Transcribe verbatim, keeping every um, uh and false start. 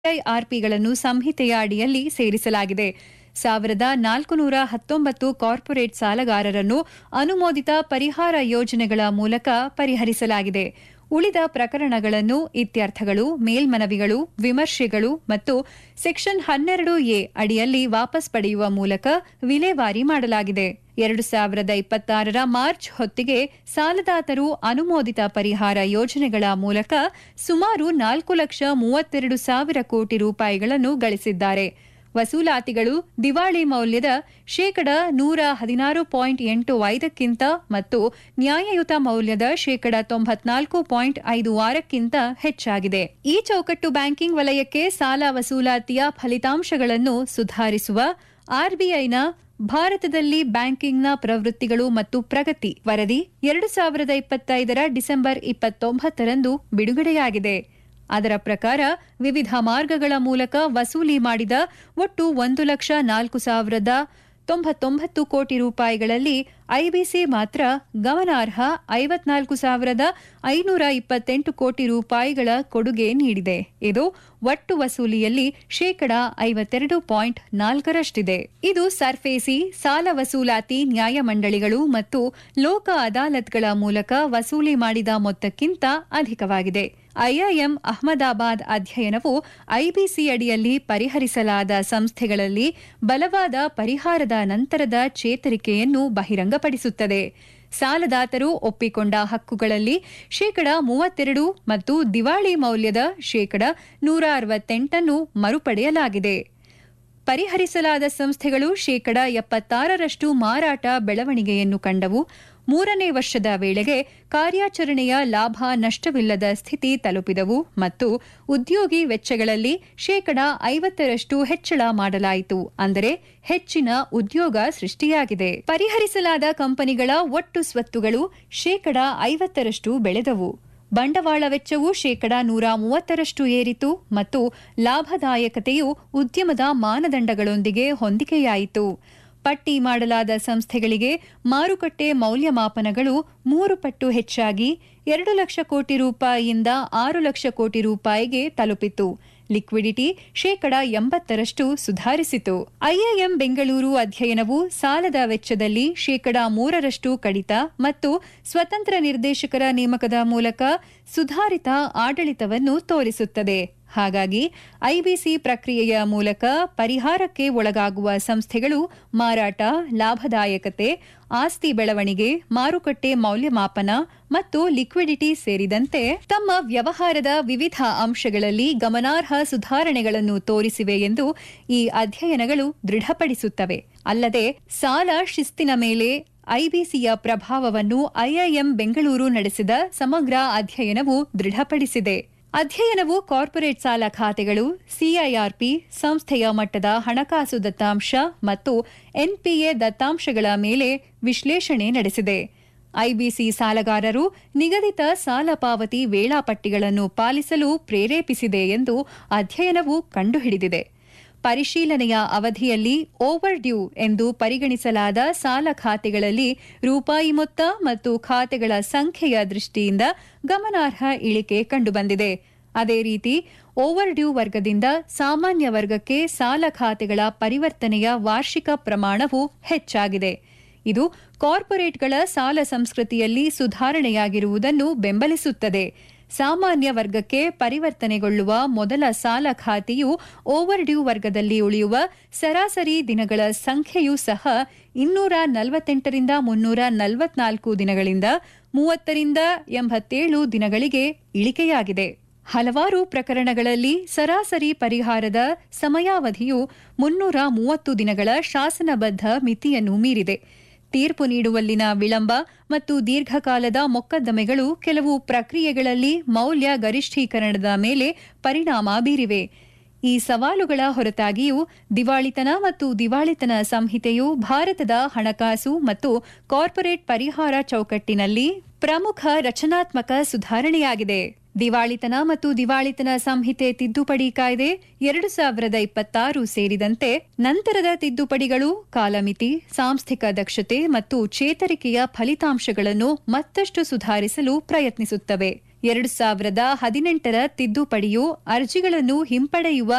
ಐಆರ್ಪಿಗಳನ್ನು ಸಂಹಿತೆಯ ಅಡಿಯಲ್ಲಿ ಸೇರಿಸಲಾಗಿದೆ. ಸಾವಿರದ ನಾಲ್ಕುನೂರ ಹತ್ತೊಂಬತ್ತು ಕಾರ್ಪೊರೇಟ್ ಸಾಲಗಾರರನ್ನು ಅನುಮೋದಿತ ಪರಿಹಾರ ಯೋಜನೆಗಳ ಮೂಲಕ ಪರಿಹರಿಸಲಾಗಿದೆ. ಉಳಿದ ಪ್ರಕರಣಗಳನ್ನು ಇತ್ಯರ್ಥಗಳು, ಮೇಲ್ಮನವಿಗಳು, ವಿಮರ್ಶೆಗಳು ಮತ್ತು ಸೆಕ್ಷನ್ ಹನ್ನೆರಡು ಎ ಅಡಿಯಲ್ಲಿ ವಾಪಸ್ ಪಡೆಯುವ ಮೂಲಕ ವಿಲೇವಾರಿ ಮಾಡಲಾಗಿದೆ. ಎರಡು ಸಾವಿರದ ಇಪ್ಪತ್ತಾರರ ಮಾರ್ಚ್ ಹೊತ್ತಿಗೆ ಸಾಲದಾತರು ಅನುಮೋದಿತ ಪರಿಹಾರ ಯೋಜನೆಗಳ ಮೂಲಕ ಸುಮಾರು ನಾಲ್ಕು ಲಕ್ಷ ಮೂವತ್ತೆರಡು ಸಾವಿರ ಕೋಟಿ ರೂಪಾಯಿಗಳನ್ನು ಗಳಿಸಿದ್ದಾರೆ. ವಸೂಲಾತಿಗಳು ದಿವಾಳಿ ಮೌಲ್ಯದ ಶೇಕಡ ನೂರ ಹದಿನಾರು ಪಾಯಿಂಟ್ ಎಂಟು ಐದಕ್ಕಿಂತ ಮತ್ತು ನ್ಯಾಯಯುತ ಮೌಲ್ಯದ ಶೇಕಡ ತೊಂಬತ್ನಾಲ್ಕು ಪಾಯಿಂಟ್ ಐದು ಆರಕ್ಕಿಂತ ಹೆಚ್ಚಾಗಿದೆ. ಈ ಚೌಕಟ್ಟು ಬ್ಯಾಂಕಿಂಗ್ ವಲಯಕ್ಕೆ ಸಾಲ ವಸೂಲಾತಿಯ ಫಲಿತಾಂಶಗಳನ್ನು ಸುಧಾರಿಸುವ ಆರ್ಬಿಐನ ಭಾರತದಲ್ಲಿ ಬ್ಯಾಂಕಿಂಗ್ನ ಪ್ರವೃತ್ತಿಗಳು ಮತ್ತು ಪ್ರಗತಿ ವರದಿ ಎರಡು ಸಾವಿರದ ಇಪ್ಪತ್ತೈದರ ಡಿಸೆಂಬರ್ ಇಪ್ಪತ್ತೊಂಬತ್ತರಂದು ಬಿಡುಗಡೆಯಾಗಿದೆ. ಅದರ ಪ್ರಕಾರ ವಿವಿಧ ಮಾರ್ಗಗಳ ಮೂಲಕ ವಸೂಲಿ ಮಾಡಿದ ಒಟ್ಟು ಒಂದು ಲಕ್ಷ ನಾಲ್ಕು ಸಾವಿರದ ತೊಂಬತ್ತೊಂಬತ್ತು ಕೋಟಿ ರೂಪಾಯಿಗಳಲ್ಲಿ ಐಬಿಸಿ ಮಾತ್ರ ಗಮನಾರ್ಹ ಐವತ್ನಾಲ್ಕು ಸಾವಿರದ ಐನೂರ ಇಪ್ಪತ್ತೆಂಟು ಕೋಟಿ ರೂಪಾಯಿಗಳ ಕೊಡುಗೆ ನೀಡಿದೆ. ಇದು ಒಟ್ಟು ವಸೂಲಿಯಲ್ಲಿ ಶೇಕಡ ಐವತ್ತೆರಡು ಪಾಯಿಂಟ್ ನಾಲ್ಕರಷ್ಟಿದೆ. ಇದು ಸರ್ಫೇಸಿ ಸಾಲ ವಸೂಲಾತಿ ನ್ಯಾಯಮಂಡಳಿಗಳು ಮತ್ತು ಲೋಕ ಅದಾಲತ್ಗಳ ಮೂಲಕ ವಸೂಲಿ ಮಾಡಿದ ಮೊತ್ತಕ್ಕಿಂತ ಅಧಿಕವಾಗಿದೆ. ಐಐಎಂ ಅಹಮದಾಬಾದ್ ಅಧ್ಯಯನವು ಐಬಿಸಿ ಅಡಿಯಲ್ಲಿ ಪರಿಹರಿಸಲಾದ ಸಂಸ್ಥೆಗಳಲ್ಲಿ ಬಲವಾದ ಪರಿಹಾರದ ನಂತರದ ಚೇತರಿಕೆಯನ್ನು ಬಹಿರಂಗಪಡಿಸುತ್ತದೆ. ಸಾಲದಾತರು ಒಪ್ಪಿಕೊಂಡ ಹಕ್ಕುಗಳಲ್ಲಿ ಶೇಕಡ ಮೂವತ್ತೆರಡು ಮತ್ತು ದಿವಾಳಿ ಮೌಲ್ಯದ ಶೇಕಡ ನೂರ ಅರವತ್ತೆಂಟನ್ನು ಮರುಪಡೆಯಲಾಗಿದೆ. ಪರಿಹರಿಸಲಾದ ಸಂಸ್ಥೆಗಳು ಶೇಕಡ ಎಪ್ಪತ್ತಾರರಷ್ಟು ಮಾರಾಟ ಬೆಳವಣಿಗೆಯನ್ನು ಕಂಡವು. ಮೂರನೇ ವರ್ಷದ ವೇಳೆಗೆ ಕಾರ್ಯಾಚರಣೆಯ ಲಾಭ ನಷ್ಟವಿಲ್ಲದ ಸ್ಥಿತಿ ತಲುಪಿದವು ಮತ್ತು ಉದ್ಯೋಗಿ ವೆಚ್ಚಗಳಲ್ಲಿ ಶೇಕಡ ಐವತ್ತರಷ್ಟು ಹೆಚ್ಚಳ ಮಾಡಲಾಯಿತು. ಅಂದರೆ ಹೆಚ್ಚಿನ ಉದ್ಯೋಗ ಸೃಷ್ಟಿಯಾಗಿದೆ. ಪರಿಹರಿಸಲಾದ ಕಂಪನಿಗಳ ಒಟ್ಟು ಸ್ವತ್ತುಗಳು ಶೇಕಡ ಐವತ್ತರಷ್ಟು ಬೆಳೆದವು. ಬಂಡವಾಳ ವೆಚ್ಚವು ಶೇಕಡ ನೂರ ಮೂವತ್ತರಷ್ಟು ಏರಿತು ಮತ್ತು ಲಾಭದಾಯಕತೆಯು ಉದ್ಯಮದ ಮಾನದಂಡಗಳೊಂದಿಗೆ ಹೊಂದಿಕೆಯಾಯಿತು. ಪಟ್ಟಿ ಮಾಡಲಾದ ಸಂಸ್ಥೆಗಳಿಗೆ ಮಾರುಕಟ್ಟೆ ಮೌಲ್ಯಮಾಪನಗಳು ಮೂರು ಪಟ್ಟು ಹೆಚ್ಚಾಗಿ ಎರಡು ಲಕ್ಷ ಕೋಟಿ ರೂಪಾಯಿಯಿಂದ ಆರು ಲಕ್ಷ ಕೋಟಿ ರೂಪಾಯಿಗೆ ತಲುಪಿತು. ಲಿಕ್ವಿಡಿಟಿ ಶೇಕಡ ಎಂಬತ್ತರಷ್ಟು ಸುಧಾರಿಸಿತು. ಐಐಎಂ ಬೆಂಗಳೂರು ಅಧ್ಯಯನವು ಸಾಲದ ವೆಚ್ಚದಲ್ಲಿ ಶೇಕಡ ಮೂರರಷ್ಟು ಕಡಿತ ಮತ್ತು ಸ್ವತಂತ್ರ ನಿರ್ದೇಶಕರ ನೇಮಕದ ಮೂಲಕ ಸುಧಾರಿತ ಆಡಳಿತವನ್ನು ತೋರಿಸುತ್ತದೆ. ಹಾಗಾಗಿ ಐಬಿಸಿ ಪ್ರಕ್ರಿಯೆಯ ಮೂಲಕ ಪರಿಹಾರಕ್ಕೆ ಒಳಗಾಗುವ ಸಂಸ್ಥೆಗಳು ಮಾರಾಟ, ಲಾಭದಾಯಕತೆ, ಆಸ್ತಿ ಬೆಳವಣಿಗೆ, ಮಾರುಕಟ್ಟೆ ಮೌಲ್ಯಮಾಪನ ಮತ್ತು ಲಿಕ್ವಿಡಿಟಿ ಸೇರಿದಂತೆ ತಮ್ಮ ವ್ಯವಹಾರದ ವಿವಿಧ ಅಂಶಗಳಲ್ಲಿ ಗಮನಾರ್ಹ ಸುಧಾರಣೆಗಳನ್ನು ತೋರಿಸಿವೆ ಎಂದು ಈ ಅಧ್ಯಯನಗಳು ದೃಢಪಡಿಸುತ್ತವೆ. ಅಲ್ಲದೆ ಸಾಲ ಶಿಸ್ತಿನ ಮೇಲೆ ಐಬಿಸಿಯ ಪ್ರಭಾವವನ್ನು ಐಐಎಂ ಬೆಂಗಳೂರು ನಡೆಸಿದ ಸಮಗ್ರ ಅಧ್ಯಯನವು ದೃಢಪಡಿಸಿದೆ. ಅಧ್ಯಯನವು ಕಾರ್ಪೊರೇಟ್ ಸಾಲ ಖಾತೆಗಳು, ಸಿಐಆರ್ಪಿ, ಸಂಸ್ಥೆಯ ಮಟ್ಟದ ಹಣಕಾಸು ದತ್ತಾಂಶ ಮತ್ತು ಎನ್ಪಿಎ ದತ್ತಾಂಶಗಳ ಮೇಲೆ ವಿಶ್ಲೇಷಣೆ ನಡೆಸಿದೆ. ಐಬಿಸಿ ಸಾಲಗಾರರು ನಿಗದಿತ ಸಾಲ ಪಾವತಿ ವೇಳಾಪಟ್ಟಿಗಳನ್ನು ಪಾಲಿಸಲು ಪ್ರೇರೇಪಿಸಿದೆ ಎಂದು ಅಧ್ಯಯನವು ಕಂಡುಹಿಡಿದಿದೆ. ಪರಿಶೀಲನೆಯ ಅವಧಿಯಲ್ಲಿ ಓವರ್ ಡ್ಯೂ ಎಂದು ಪರಿಗಣಿಸಲಾದ ಸಾಲ ಖಾತೆಗಳಲ್ಲಿ ರೂಪಾಯಿ ಮೊತ್ತ ಮತ್ತು ಖಾತೆಗಳ ಸಂಖ್ಯೆಯ ದೃಷ್ಟಿಯಿಂದ ಗಮನಾರ್ಹ ಇಳಿಕೆ ಕಂಡುಬಂದಿದೆ. ಅದೇ ರೀತಿ ಓವರ್ ಡ್ಯೂ ವರ್ಗದಿಂದ ಸಾಮಾನ್ಯ ವರ್ಗಕ್ಕೆ ಸಾಲ ಖಾತೆಗಳ ಪರಿವರ್ತನೆಯ ವಾರ್ಷಿಕ ಪ್ರಮಾಣವು ಹೆಚ್ಚಾಗಿದೆ. ಇದು ಕಾರ್ಪೊರೇಟ್ಗಳ ಸಾಲ ಸಂಸ್ಕೃತಿಯಲ್ಲಿ ಸುಧಾರಣೆಯಾಗಿರುವುದನ್ನು ಬೆಂಬಲಿಸುತ್ತದೆ. ಸಾಮಾನ್ಯ ವರ್ಗಕ್ಕೆ ಪರಿವರ್ತನೆಗೊಳ್ಳುವ ಮೊದಲ ಸಾಲ ಖಾತೆಯು ಓವರ್ ಡ್ಯೂ ವರ್ಗದಲ್ಲಿ ಉಳಿಯುವ ಸರಾಸರಿ ದಿನಗಳ ಸಂಖ್ಯೆಯೂ ಸಹ ಇನ್ನೂರ ನಲವತ್ತೆಂಟರಿಂದ ಮುನ್ನೂರ ನಲವತ್ನಾಲ್ಕು ದಿನಗಳಿಂದ ಮೂವತ್ತರಿಂದ ಎಂಬತ್ತೇಳು ದಿನಗಳಿಗೆ ಇಳಿಕೆಯಾಗಿದೆ. ಹಲವಾರು ಪ್ರಕರಣಗಳಲ್ಲಿ ಸರಾಸರಿ ಪರಿಹಾರದ ಸಮಯಾವಧಿಯು ಮುನ್ನೂರ ಮೂವತ್ತು ದಿನಗಳ ಶಾಸನಬದ್ಧ ಮಿತಿಯನ್ನು ಮೀರಿದೆ. ತೀರ್ಪು ನೀಡುವಲ್ಲಿನ ವಿಳಂಬ ಮತ್ತು ದೀರ್ಘಕಾಲದ ಮೊಕದ್ದಮೆಗಳು ಕೆಲವು ಪ್ರಕ್ರಿಯೆಗಳಲ್ಲಿ ಮೌಲ್ಯ ಗರಿಷ್ಠೀಕರಣದ ಮೇಲೆ ಪರಿಣಾಮ ಬೀರಿವೆ. ಈ ಸವಾಲುಗಳ ಹೊರತಾಗಿಯೂ ದಿವಾಳಿತನ ಮತ್ತು ದಿವಾಳಿತನ ಸಂಹಿತೆಯು ಭಾರತದ ಹಣಕಾಸು ಮತ್ತು ಕಾರ್ಪೊರೇಟ್ ಪರಿಹಾರ ಚೌಕಟ್ಟಿನಲ್ಲಿ ಪ್ರಮುಖ ರಚನಾತ್ಮಕ ಸುಧಾರಣೆಯಾಗಿದೆ. ದಿವಾಳಿತನ ಮತ್ತು ದಿವಾಳಿತನ ಸಂಹಿತೆ ತಿದ್ದುಪಡಿ ಕಾಯ್ದೆ ಎರಡು ಸಾವಿರದ ಇಪ್ಪತ್ತಾರು ಸೇರಿದಂತೆ ನಂತರದ ತಿದ್ದುಪಡಿಗಳು ಕಾಲಮಿತಿ, ಸಾಂಸ್ಥಿಕ ದಕ್ಷತೆ ಮತ್ತು ಚೇತರಿಕೆಯ ಫಲಿತಾಂಶಗಳನ್ನು ಮತ್ತಷ್ಟು ಸುಧಾರಿಸಲು ಪ್ರಯತ್ನಿಸುತ್ತವೆ. ಎರಡು ಸಾವಿರದ ಹದಿನೆಂಟರ ತಿದ್ದುಪಡಿಯು ಅರ್ಜಿಗಳನ್ನು ಹಿಂಪಡೆಯುವ